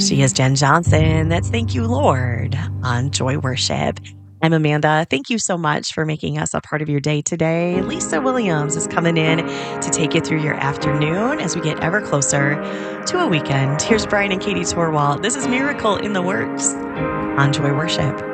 She is Jen Johnson. That's Thank You, Lord, on Joy Worship. I'm Amanda. Thank you so much for making us a part of your day today. Lisa Williams is coming in to take you through your afternoon as we get ever closer to a weekend. Here's Brian and Katie Torwalt. This is Miracle in the Works on Joy Worship.